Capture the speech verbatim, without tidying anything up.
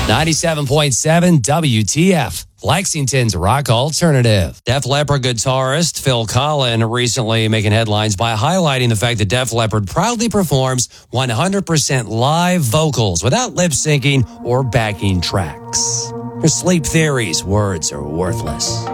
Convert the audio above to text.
ninety-seven point seven W T F, Lexington's rock alternative. Def Leppard guitarist Phil Collen recently making headlines by highlighting the fact that Def Leppard proudly performs one hundred percent live vocals without lip syncing or backing tracks. For Sleep Theory's words are worthless.